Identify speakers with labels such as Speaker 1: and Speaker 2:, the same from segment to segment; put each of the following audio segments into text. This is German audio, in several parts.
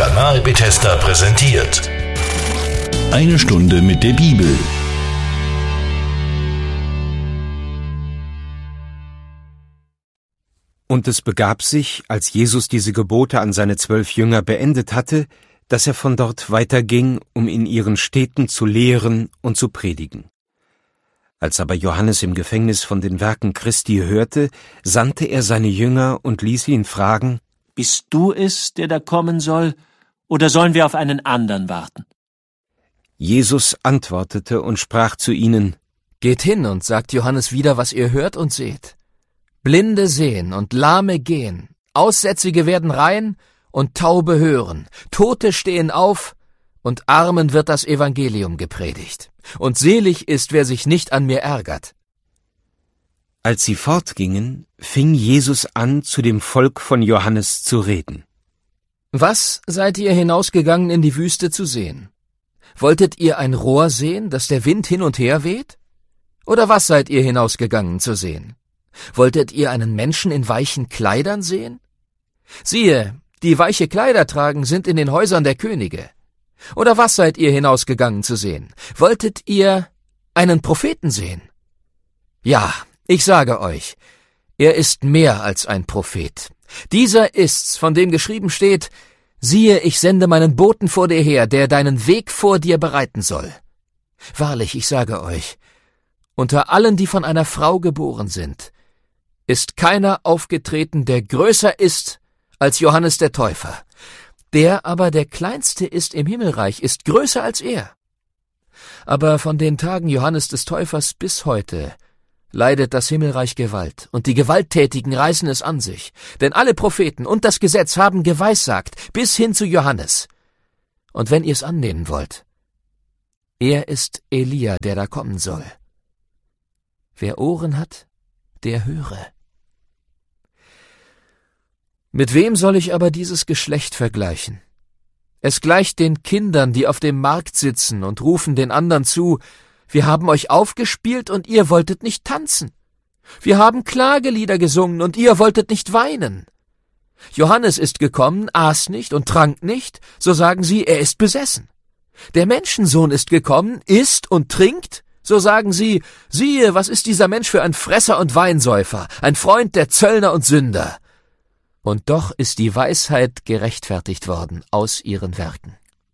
Speaker 1: Kanal Bethesda präsentiert.
Speaker 2: Eine Stunde mit der Bibel.
Speaker 3: Und es begab sich, als Jesus diese Gebote an seine 12 Jünger beendet hatte, dass er von dort weiterging, um in ihren Städten zu lehren und zu predigen. Als aber Johannes im Gefängnis von den Werken Christi hörte, sandte er seine Jünger und ließ ihn fragen:
Speaker 4: Bist du es, der da kommen soll, oder sollen wir auf einen anderen warten?
Speaker 3: Jesus antwortete und sprach zu ihnen:
Speaker 5: Geht hin und sagt Johannes wieder, was ihr hört und seht. Blinde sehen und Lahme gehen, Aussätzige werden rein und Taube hören, Tote stehen auf und Armen wird das Evangelium gepredigt. Und selig ist, wer sich nicht an mir ärgert.
Speaker 3: Als sie fortgingen, fing Jesus an, zu dem Volk von Johannes zu reden.
Speaker 5: Was seid ihr hinausgegangen in die Wüste zu sehen? Wolltet ihr ein Rohr sehen, das der Wind hin und her weht? Oder was seid ihr hinausgegangen zu sehen? Wolltet ihr einen Menschen in weichen Kleidern sehen? Siehe, die weiche Kleider tragen, sind in den Häusern der Könige. Oder was seid ihr hinausgegangen zu sehen? Wolltet ihr einen Propheten sehen? Ja, ich sage euch, er ist mehr als ein Prophet. Dieser ist's, von dem geschrieben steht: Siehe, ich sende meinen Boten vor dir her, der deinen Weg vor dir bereiten soll. Wahrlich, ich sage euch, unter allen, die von einer Frau geboren sind, ist keiner aufgetreten, der größer ist als Johannes der Täufer. Der aber der Kleinste ist im Himmelreich, ist größer als er. Aber von den Tagen Johannes des Täufers bis heute leidet das Himmelreich Gewalt, und die Gewalttätigen reißen es an sich. Denn alle Propheten und das Gesetz haben geweissagt, bis hin zu Johannes. Und wenn ihr es annehmen wollt, er ist Elia, der da kommen soll. Wer Ohren hat, der höre. Mit wem soll ich aber dieses Geschlecht vergleichen? Es gleicht den Kindern, die auf dem Markt sitzen und rufen den anderen zu: Wir haben euch aufgespielt und ihr wolltet nicht tanzen. Wir haben Klagelieder gesungen und ihr wolltet nicht weinen. Johannes ist gekommen, aß nicht und trank nicht, so sagen sie, er ist besessen. Der Menschensohn ist gekommen, isst und trinkt, so sagen sie, siehe, was ist dieser Mensch für ein Fresser und Weinsäufer, ein Freund der Zöllner und Sünder. Und doch ist die Weisheit gerechtfertigt worden aus ihren Werken.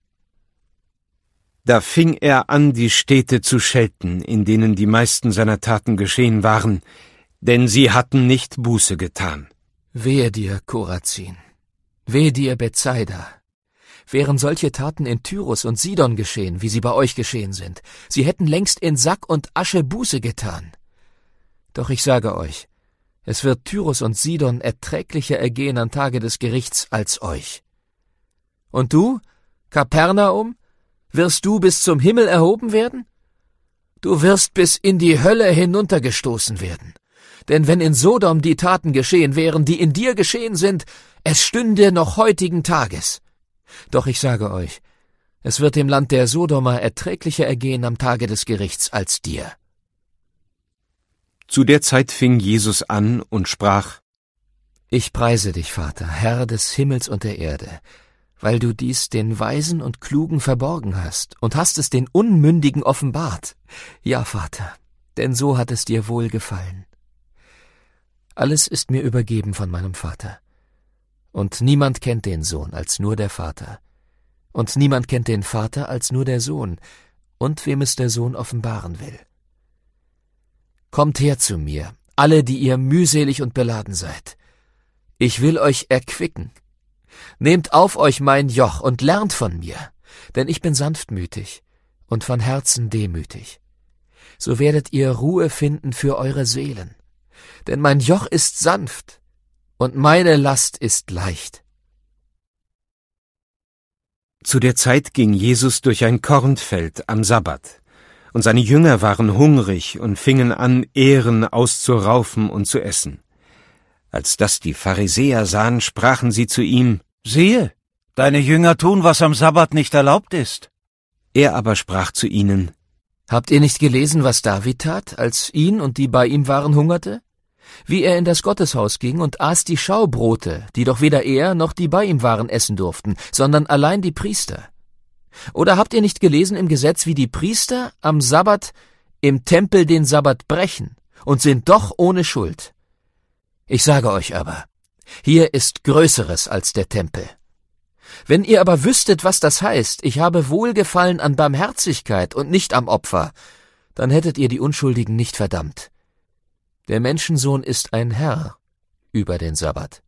Speaker 3: Da fing er an, die Städte zu schelten, in denen die meisten seiner Taten geschehen waren, denn sie hatten nicht Buße getan.
Speaker 5: Wehe dir, Korazin! Wehe dir, Bethsaida! Wären solche Taten in Tyrus und Sidon geschehen, wie sie bei euch geschehen sind, sie hätten längst in Sack und Asche Buße getan. Doch ich sage euch, es wird Tyrus und Sidon erträglicher ergehen am Tage des Gerichts als euch. Und du, Kapernaum, wirst du bis zum Himmel erhoben werden? Du wirst bis in die Hölle hinuntergestoßen werden. Denn wenn in Sodom die Taten geschehen wären, die in dir geschehen sind, es stünde noch heutigen Tages. Doch ich sage euch, es wird dem Land der Sodomer erträglicher ergehen am Tage des Gerichts als dir.
Speaker 3: Zu der Zeit fing Jesus an und sprach:
Speaker 5: Ich preise dich, Vater, Herr des Himmels und der Erde, weil du dies den Weisen und Klugen verborgen hast und hast es den Unmündigen offenbart. Ja, Vater, denn so hat es dir wohlgefallen. Alles ist mir übergeben von meinem Vater. Und niemand kennt den Sohn als nur der Vater. Und niemand kennt den Vater als nur der Sohn, und wem es der Sohn offenbaren will. Kommt her zu mir, alle, die ihr mühselig und beladen seid. Ich will euch erquicken. Nehmt auf euch mein Joch und lernt von mir, denn ich bin sanftmütig und von Herzen demütig. So werdet ihr Ruhe finden für eure Seelen. Denn mein Joch ist sanft und meine Last ist leicht.
Speaker 3: Zu der Zeit ging Jesus durch ein Kornfeld am Sabbat, und seine Jünger waren hungrig und fingen an, Ähren auszuraufen und zu essen. Als das die Pharisäer sahen, sprachen sie zu ihm:
Speaker 6: Siehe, deine Jünger tun, was am Sabbat nicht erlaubt ist.
Speaker 3: Er aber sprach zu ihnen:
Speaker 5: Habt ihr nicht gelesen, was David tat, als ihn und die bei ihm waren hungerte? wie er in das Gotteshaus ging und aß die Schaubrote, die doch weder er noch die bei ihm waren essen durften, sondern allein die Priester. Oder habt ihr nicht gelesen im Gesetz, wie die Priester am Sabbat im Tempel den Sabbat brechen und sind doch ohne Schuld? Ich sage euch aber, hier ist Größeres als der Tempel. Wenn ihr aber wüsstet, was das heißt, ich habe Wohlgefallen an Barmherzigkeit und nicht am Opfer, dann hättet ihr die Unschuldigen nicht verdammt. Der Menschensohn ist ein Herr über den Sabbat.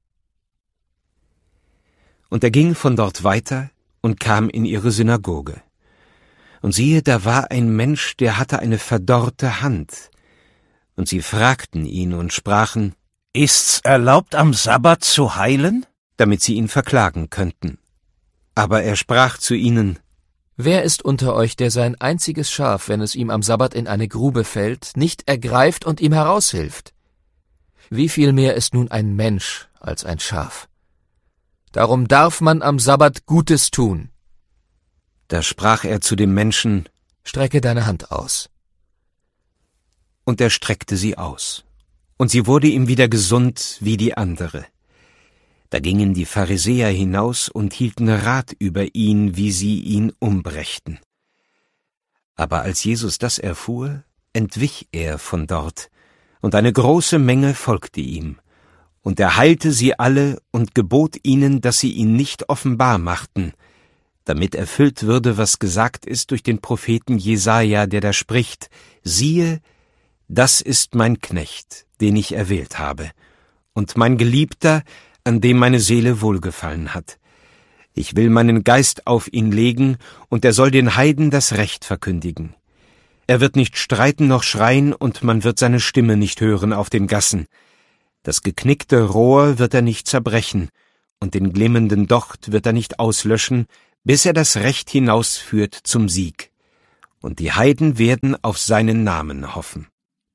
Speaker 3: Und er ging von dort weiter und kam in ihre Synagoge. Und siehe, da war ein Mensch, der hatte eine verdorrte Hand. Und sie fragten ihn und sprachen,
Speaker 6: Ist's erlaubt, am Sabbat zu heilen?
Speaker 3: damit sie ihn verklagen könnten. Aber er sprach zu ihnen,
Speaker 5: Wer ist unter euch, der sein einziges Schaf, wenn es ihm am Sabbat in eine Grube fällt, nicht ergreift und ihm heraushilft? Wie viel mehr ist nun ein Mensch als ein Schaf? Darum darf man am Sabbat Gutes tun.
Speaker 3: Da sprach er zu dem Menschen,
Speaker 5: Strecke deine Hand aus.
Speaker 3: und er streckte sie aus. Und sie wurde ihm wieder gesund wie die andere. Da gingen die Pharisäer hinaus und hielten Rat über ihn, wie sie ihn umbrächten. Aber als Jesus das erfuhr, entwich er von dort, und eine große Menge folgte ihm. Und er heilte sie alle und gebot ihnen, dass sie ihn nicht offenbar machten, damit erfüllt würde, was gesagt ist durch den Propheten Jesaja, der da spricht, siehe, das ist mein Knecht, den ich erwählt habe, und mein Geliebter, an dem meine Seele wohlgefallen hat. Ich will meinen Geist auf ihn legen, und er soll den Heiden das Recht verkündigen. Er wird nicht streiten noch schreien, und man wird seine Stimme nicht hören auf den Gassen. Das geknickte Rohr wird er nicht zerbrechen, und den glimmenden Docht wird er nicht auslöschen, bis er das Recht hinausführt zum Sieg. Und die Heiden werden auf seinen Namen hoffen.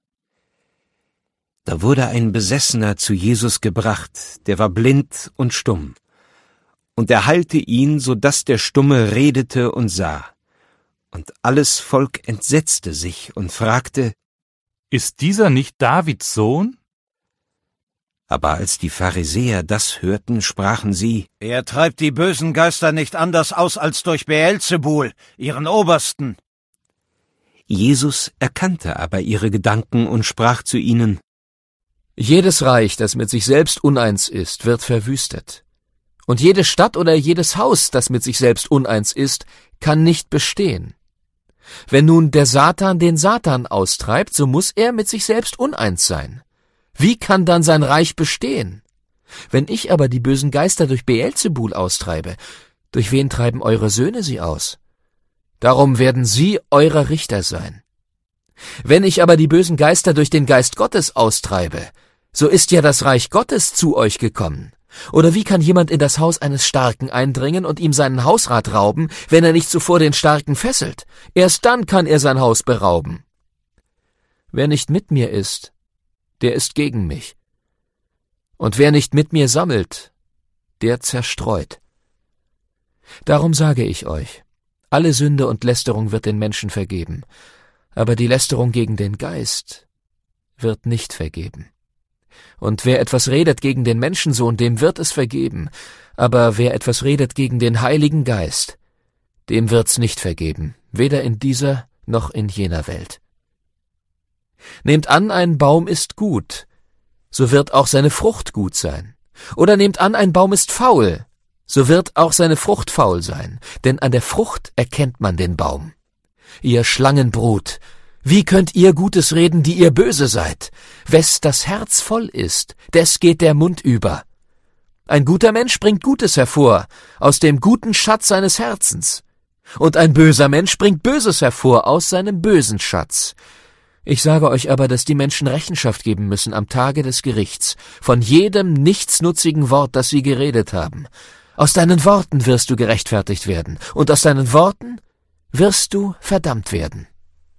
Speaker 3: Da wurde ein Besessener zu Jesus gebracht, der war blind und stumm. Und er heilte ihn, so dass der Stumme redete und sah. Und alles Volk entsetzte sich und fragte,
Speaker 7: Ist dieser nicht Davids Sohn?
Speaker 3: aber als die Pharisäer das hörten, sprachen sie,
Speaker 6: Er treibt die bösen Geister nicht anders aus als durch Beelzebul, ihren Obersten.
Speaker 3: Jesus erkannte aber ihre Gedanken und sprach zu ihnen,
Speaker 5: Jedes Reich, das mit sich selbst uneins ist, wird verwüstet. Und jede Stadt oder jedes Haus, das mit sich selbst uneins ist, kann nicht bestehen. Wenn nun der Satan den Satan austreibt, so muss er mit sich selbst uneins sein. Wie kann dann sein Reich bestehen? Wenn ich aber die bösen Geister durch Beelzebul austreibe, durch wen treiben eure Söhne sie aus? Darum werden sie eure Richter sein. Wenn ich aber die bösen Geister durch den Geist Gottes austreibe, so ist ja das Reich Gottes zu euch gekommen. Oder wie kann jemand in das Haus eines Starken eindringen und ihm seinen Hausrat rauben, wenn er nicht zuvor den Starken fesselt? Erst dann kann er sein Haus berauben. Wer nicht mit mir ist, der ist gegen mich. Und wer nicht mit mir sammelt, der zerstreut. Darum sage ich euch, alle Sünde und Lästerung wird den Menschen vergeben, aber die Lästerung gegen den Geist wird nicht vergeben. Und wer etwas redet gegen den Menschensohn, dem wird es vergeben, aber wer etwas redet gegen den Heiligen Geist, dem wird's nicht vergeben, weder in dieser noch in jener Welt. Nehmt an, ein Baum ist gut, so wird auch seine Frucht gut sein. Oder nehmt an, ein Baum ist faul, so wird auch seine Frucht faul sein, denn an der Frucht erkennt man den Baum. Ihr Schlangenbrut, wie könnt ihr Gutes reden, die ihr böse seid? Wes das Herz voll ist, des geht der Mund über. Ein guter Mensch bringt Gutes hervor, aus dem guten Schatz seines Herzens. Und ein böser Mensch bringt Böses hervor, aus seinem bösen Schatz. Ich sage euch aber, dass die Menschen Rechenschaft geben müssen am Tage des Gerichts, von jedem nichtsnutzigen Wort, das sie geredet haben. Aus deinen Worten wirst du gerechtfertigt werden, und aus deinen Worten wirst du verdammt werden.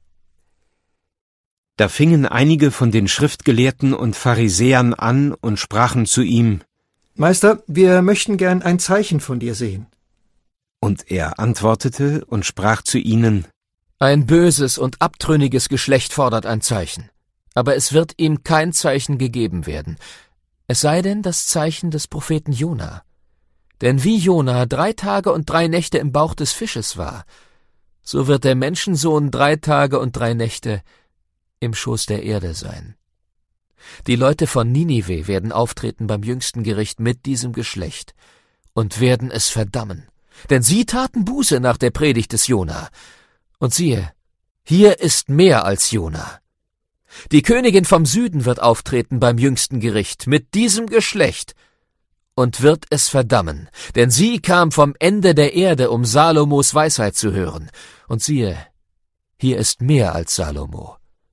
Speaker 3: Da fingen einige von den Schriftgelehrten und Pharisäern an und sprachen zu ihm,
Speaker 8: Meister, wir möchten gern ein Zeichen von dir sehen.
Speaker 3: und er antwortete und sprach zu ihnen,
Speaker 5: Ein böses und abtrünniges Geschlecht fordert ein Zeichen. aber es wird ihm kein Zeichen gegeben werden, es sei denn das Zeichen des Propheten Jona. Denn wie Jona 3 Tage und 3 Nächte im Bauch des Fisches war, so wird der Menschensohn 3 Tage und 3 Nächte im Schoß der Erde sein. Die Leute von Ninive werden auftreten beim jüngsten Gericht mit diesem Geschlecht und werden es verdammen, denn sie taten Buße nach der Predigt des Jona. Und siehe, hier ist mehr als Jona. Die Königin vom Süden wird auftreten beim jüngsten Gericht mit diesem Geschlecht und wird es verdammen, denn sie kam vom Ende der Erde, um Salomos Weisheit zu hören. Und siehe, hier ist mehr als Salomo.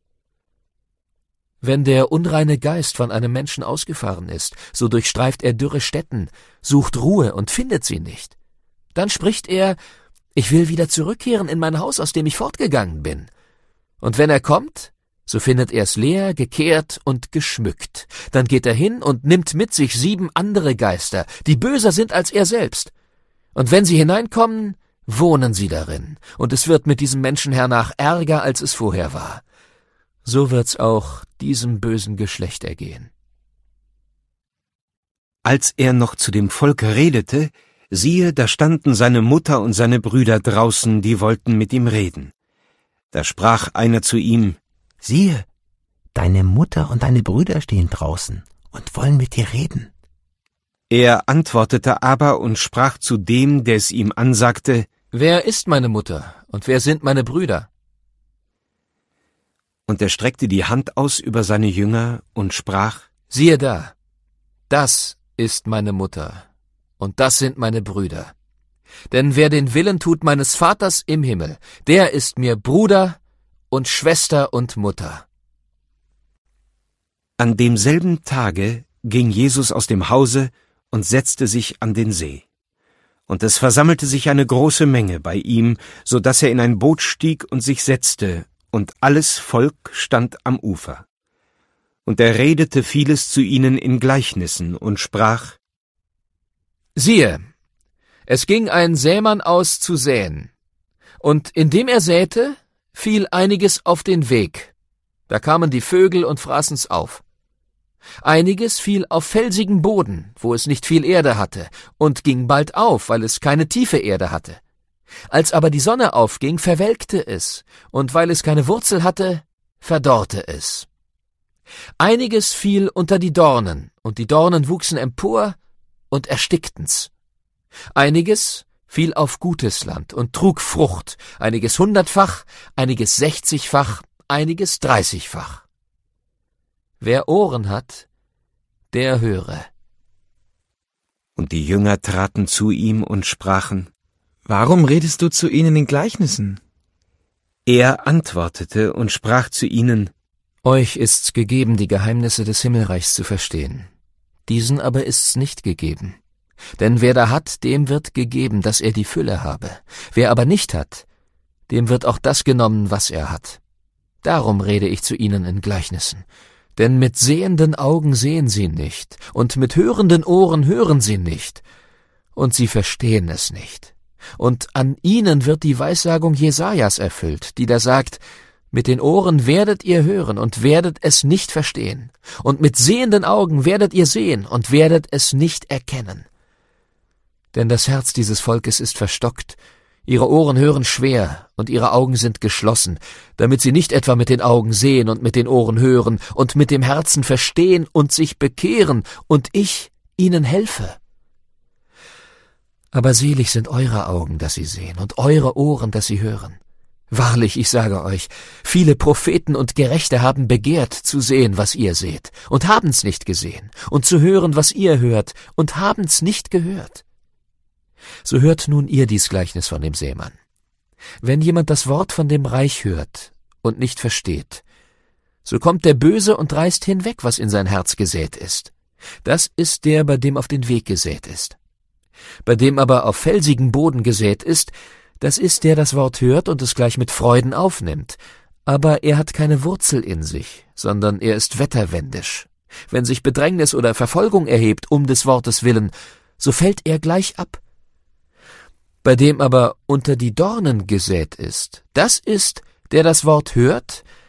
Speaker 5: Wenn der unreine Geist von einem Menschen ausgefahren ist, so durchstreift er dürre Stätten, sucht Ruhe und findet sie nicht. Dann spricht er, ich will wieder zurückkehren in mein Haus, aus dem ich fortgegangen bin. Und wenn er kommt, so findet er es leer, gekehrt und geschmückt. Dann geht er hin und nimmt mit sich 7 andere Geister, die böser sind als er selbst. Und wenn sie hineinkommen, wohnen sie darin, und es wird mit diesem Menschen hernach ärger, als es vorher war. So wird's auch diesem bösen Geschlecht ergehen.
Speaker 3: Als er noch zu dem Volk redete, siehe, da standen seine Mutter und seine Brüder draußen, die wollten mit ihm reden. Da sprach einer zu ihm,
Speaker 9: siehe, deine Mutter und deine Brüder stehen draußen und wollen mit dir reden.
Speaker 3: Er antwortete aber und sprach zu dem, der es ihm ansagte,
Speaker 5: wer ist meine Mutter und wer sind meine Brüder?
Speaker 3: Und er streckte die Hand aus über seine Jünger und sprach,
Speaker 5: siehe da, das ist meine Mutter und das sind meine Brüder. Denn wer den Willen tut meines Vaters im Himmel, der ist mir Bruder und Schwester und Mutter.
Speaker 3: An demselben Tage ging Jesus aus dem Hause und setzte sich an den See. Und es versammelte sich eine große Menge bei ihm, so dass er in ein Boot stieg und sich setzte, und alles Volk stand am Ufer. Und er redete vieles zu ihnen in Gleichnissen und sprach,
Speaker 5: siehe, es ging ein Sämann aus zu säen, und indem er säte, fiel einiges auf den Weg. Da kamen die Vögel und fraßen's auf. Einiges fiel auf felsigen Boden, wo es nicht viel Erde hatte, und ging bald auf, weil es keine tiefe Erde hatte. Als aber die Sonne aufging, verwelkte es, und weil es keine Wurzel hatte, verdorrte es. Einiges fiel unter die Dornen, und die Dornen wuchsen empor und erstickten's. Einiges fiel auf gutes Land und trug Frucht, einiges 100-fach, einiges 60-fach, einiges 30-fach. Wer Ohren hat, der höre.
Speaker 3: Und die Jünger traten zu ihm und sprachen,
Speaker 10: warum redest du zu ihnen in Gleichnissen?
Speaker 3: Er antwortete und sprach zu ihnen,
Speaker 5: euch ist's gegeben, die Geheimnisse des Himmelreichs zu verstehen. Diesen aber ist's nicht gegeben. Denn wer da hat, dem wird gegeben, dass er die Fülle habe. Wer aber nicht hat, dem wird auch das genommen, was er hat. Darum rede ich zu ihnen in Gleichnissen. Denn mit sehenden Augen sehen sie nicht, und mit hörenden Ohren hören sie nicht, und sie verstehen es nicht. Und an ihnen wird die Weissagung Jesajas erfüllt, die da sagt, mit den Ohren werdet ihr hören und werdet es nicht verstehen, und mit sehenden Augen werdet ihr sehen und werdet es nicht erkennen. Denn das Herz dieses Volkes ist verstockt, ihre Ohren hören schwer und ihre Augen sind geschlossen, damit sie nicht etwa mit den Augen sehen und mit den Ohren hören und mit dem Herzen verstehen und sich bekehren und ich ihnen helfe. Aber selig sind eure Augen, dass sie sehen, und eure Ohren, dass sie hören. Wahrlich, ich sage euch, viele Propheten und Gerechte haben begehrt, zu sehen, was ihr seht, und haben's nicht gesehen, und zu hören, was ihr hört, und haben's nicht gehört. So hört nun ihr dies Gleichnis von dem Sämann. Wenn jemand das Wort von dem Reich hört und nicht versteht, so kommt der Böse und reißt hinweg, was in sein Herz gesät ist. Das ist der, bei dem auf den Weg gesät ist. Bei dem aber auf felsigen Boden gesät ist, das ist der das Wort hört und es gleich mit Freuden aufnimmt, aber er hat keine Wurzel in sich, sondern er ist wetterwendisch. Wenn sich Bedrängnis oder Verfolgung erhebt um des Wortes willen, so fällt er gleich ab. Bei dem aber unter die Dornen gesät ist, das ist, der das Wort hört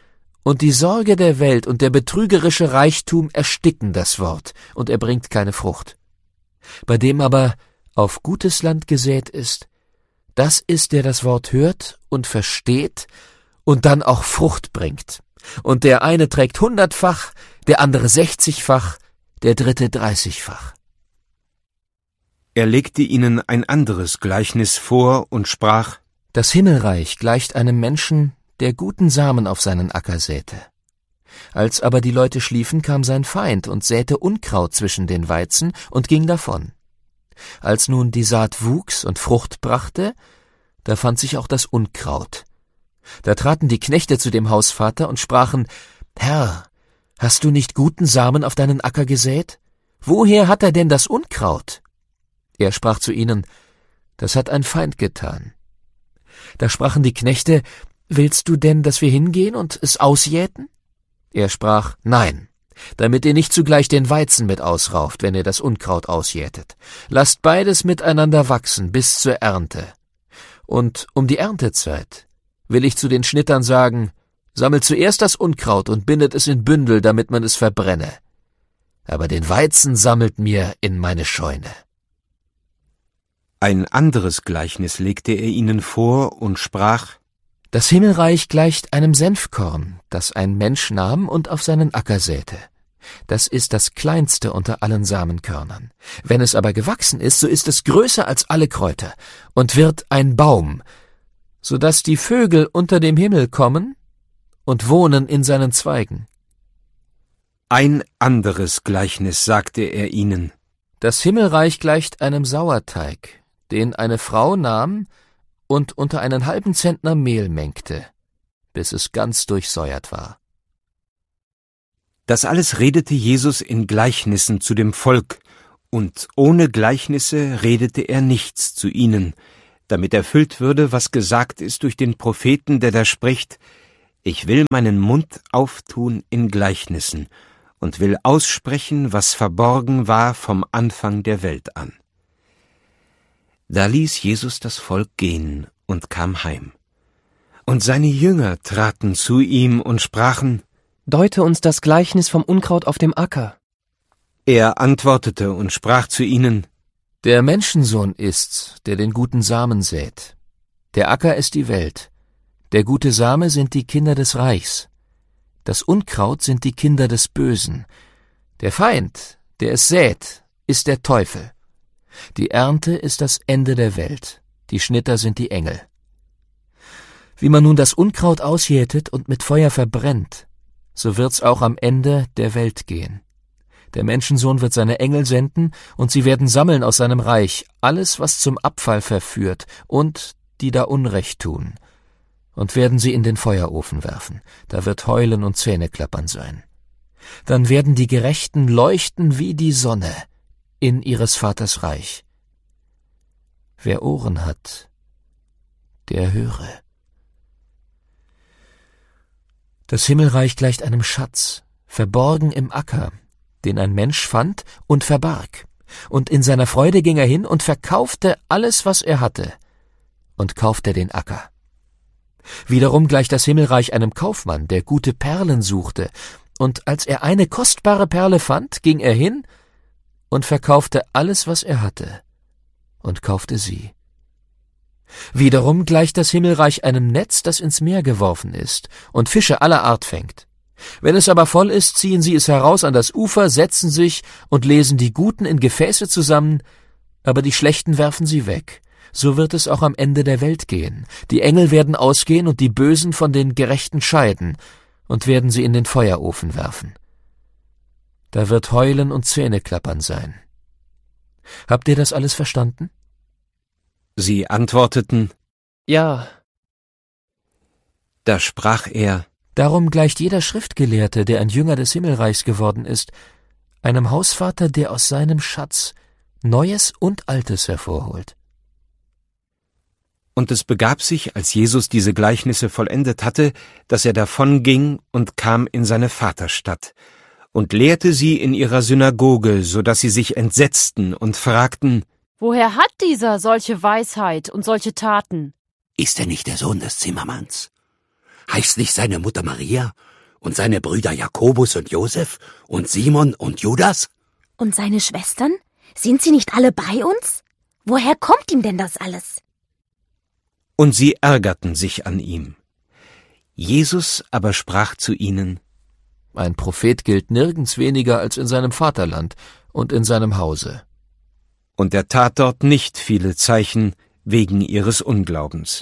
Speaker 5: Und die Sorge der Welt und der betrügerische Reichtum ersticken das Wort, und er bringt keine Frucht. Bei dem aber auf gutes Land gesät ist, das ist, der das Wort hört und versteht und dann auch Frucht bringt. Und der eine trägt 100-fach, der andere 60-fach, der dritte 30-fach.
Speaker 3: Er legte ihnen ein anderes Gleichnis vor und sprach:
Speaker 5: Das Himmelreich gleicht einem Menschen, der guten Samen auf seinen Acker säte. Als aber die Leute schliefen, kam sein Feind und säte Unkraut zwischen den Weizen und ging davon. Als nun die Saat wuchs und Frucht brachte, da fand sich auch das Unkraut. Da traten die Knechte zu dem Hausvater und sprachen: Herr, hast du nicht guten Samen auf deinen Acker gesät? Woher hat er denn das Unkraut? Er sprach zu ihnen: Das hat ein Feind getan. Da sprachen die Knechte: Willst du denn, dass wir hingehen und es ausjäten? Er sprach: Nein, damit ihr nicht zugleich den Weizen mit ausrauft, wenn ihr das Unkraut ausjätet. Lasst beides miteinander wachsen bis zur Ernte. Und um die Erntezeit will ich zu den Schnittern sagen: Sammelt zuerst das Unkraut und bindet es in Bündel, damit man es verbrenne. Aber den Weizen sammelt mir in meine Scheune.
Speaker 3: Ein anderes Gleichnis legte er ihnen vor und sprach:
Speaker 5: Das Himmelreich gleicht einem Senfkorn, das ein Mensch nahm und auf seinen Acker säte. Das ist das kleinste unter allen Samenkörnern. Wenn es aber gewachsen ist, so ist es größer als alle Kräuter und wird ein Baum, so dass die Vögel unter dem Himmel kommen und wohnen in seinen Zweigen.
Speaker 3: Ein anderes Gleichnis sagte er ihnen:
Speaker 5: Das Himmelreich gleicht einem Sauerteig, den eine Frau nahm und unter einen halben Zentner Mehl mengte, bis es ganz durchsäuert war.
Speaker 3: Das alles redete Jesus in Gleichnissen zu dem Volk, und ohne Gleichnisse redete er nichts zu ihnen, damit erfüllt würde, was gesagt ist durch den Propheten, der da spricht: Ich will meinen Mund auftun in Gleichnissen und will aussprechen, was verborgen war vom Anfang der Welt an. Da ließ Jesus das Volk gehen und kam heim. Und seine Jünger traten zu ihm und sprachen:
Speaker 11: Deute uns das Gleichnis vom Unkraut auf dem Acker.
Speaker 3: Er antwortete und sprach zu ihnen:
Speaker 5: Der Menschensohn ist's, der den guten Samen sät. Der Acker ist die Welt. Der gute Same sind die Kinder des Reichs. Das Unkraut sind die Kinder des Bösen. Der Feind, der es sät, ist der Teufel. Die Ernte ist das Ende der Welt. Die Schnitter sind die Engel. Wie man nun das Unkraut ausjätet und mit Feuer verbrennt, so wird's auch am Ende der Welt gehen. Der Menschensohn wird seine Engel senden, und sie werden sammeln aus seinem Reich alles, was zum Abfall verführt und die da Unrecht tun, und werden sie in den Feuerofen werfen. Da wird Heulen und Zähneklappern sein. Dann werden die Gerechten leuchten wie die Sonne in ihres Vaters Reich. Wer Ohren hat, der höre. Das Himmelreich gleicht einem Schatz, verborgen im Acker, den ein Mensch fand und verbarg. Und in seiner Freude ging er hin und verkaufte alles, was er hatte, und kaufte den Acker. Wiederum gleicht das Himmelreich einem Kaufmann, der gute Perlen suchte, und als er eine kostbare Perle fand, ging er hin und verkaufte alles, was er hatte, und kaufte sie. Wiederum gleicht das Himmelreich einem Netz, das ins Meer geworfen ist und Fische aller Art fängt. Wenn es aber voll ist, ziehen sie es heraus an das Ufer, setzen sich und lesen die Guten in Gefäße zusammen, aber die Schlechten werfen sie weg. So wird es auch am Ende der Welt gehen. Die Engel werden ausgehen und die Bösen von den Gerechten scheiden und werden sie in den Feuerofen werfen. Da wird Heulen und Zähneklappern sein. Habt ihr das alles verstanden?
Speaker 3: Sie antworteten:
Speaker 11: Ja.
Speaker 3: Da sprach er:
Speaker 5: Darum gleicht jeder Schriftgelehrte, der ein Jünger des Himmelreichs geworden ist, einem Hausvater, der aus seinem Schatz Neues und Altes hervorholt.
Speaker 3: Und es begab sich, als Jesus diese Gleichnisse vollendet hatte, dass er davonging und kam in seine Vaterstadt und lehrte sie in ihrer Synagoge, so dass sie sich entsetzten und fragten:
Speaker 12: Woher hat dieser solche Weisheit und solche Taten?
Speaker 13: Ist er nicht der Sohn des Zimmermanns? Heißt nicht seine Mutter Maria Und seine Brüder Jakobus und Josef und Simon und Judas?
Speaker 14: Und seine Schwestern? Sind sie nicht alle bei uns? Woher kommt ihm denn das alles?
Speaker 3: Und sie ärgerten sich an ihm. Jesus aber sprach zu ihnen:
Speaker 5: Ein Prophet gilt nirgends weniger als in seinem Vaterland und in seinem Hause.
Speaker 3: Und er tat dort nicht viele Zeichen wegen ihres Unglaubens.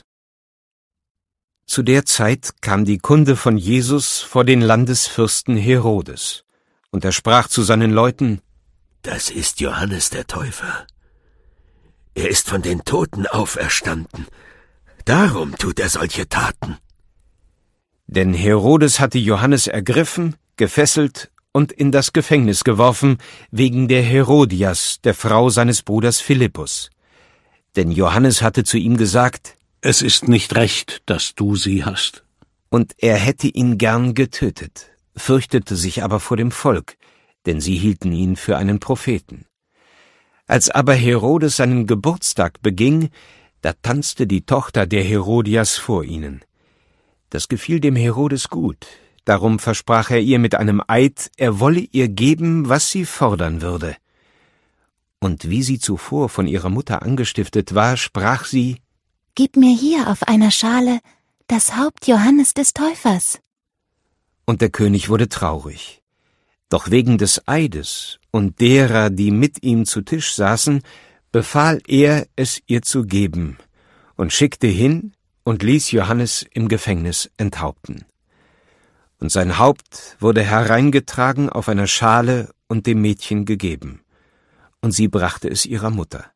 Speaker 3: Zu der Zeit kam die Kunde von Jesus vor den Landesfürsten Herodes, und er sprach zu seinen Leuten:
Speaker 15: Das ist Johannes der Täufer. Er ist von den Toten auferstanden. Darum tut er solche Taten.
Speaker 3: Denn Herodes hatte Johannes ergriffen, gefesselt und in das Gefängnis geworfen, wegen der Herodias, der Frau seines Bruders Philippus. Denn Johannes hatte zu ihm gesagt:
Speaker 16: Es ist nicht recht, dass du sie hast.
Speaker 3: Und er hätte ihn gern getötet, fürchtete sich aber vor dem Volk, denn sie hielten ihn für einen Propheten. Als aber Herodes seinen Geburtstag beging, da tanzte die Tochter der Herodias vor ihnen. Das gefiel dem Herodes gut, darum versprach er ihr mit einem Eid, er wolle ihr geben, was sie fordern würde. Und wie sie zuvor von ihrer Mutter angestiftet war, sprach sie:
Speaker 14: Gib mir hier auf einer Schale das Haupt Johannes des Täufers.
Speaker 3: Und der König wurde traurig. Doch wegen des Eides und derer, die mit ihm zu Tisch saßen, befahl er, es ihr zu geben, und schickte hin und ließ Johannes im Gefängnis enthaupten. Und sein Haupt wurde hereingetragen auf einer Schale und dem Mädchen gegeben, und sie brachte es ihrer Mutter.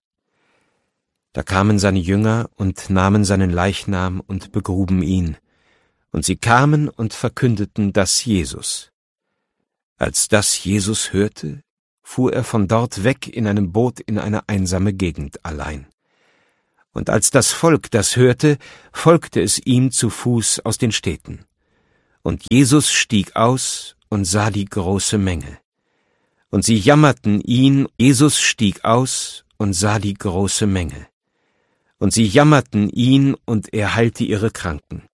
Speaker 3: Da kamen seine Jünger und nahmen seinen Leichnam und begruben ihn, und sie kamen und verkündeten das Jesus. Als das Jesus hörte, fuhr er von dort weg in einem Boot in eine einsame Gegend allein. Und als das Volk das hörte, folgte es ihm zu Fuß aus den Städten. Und Jesus stieg aus und sah die große Menge. Und sie jammerten ihn, Jesus stieg aus und sah die große Menge. Und sie jammerten ihn, und er heilte ihre Kranken.